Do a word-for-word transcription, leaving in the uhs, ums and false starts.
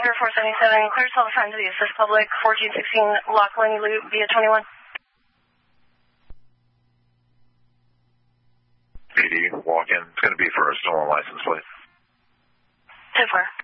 Anchor four seventy-seven, clear to the front to the assist public, fourteen sixteen Lockland Loop via twenty-one. P D, walk in. It's going to be for a stolen license plate. ten four.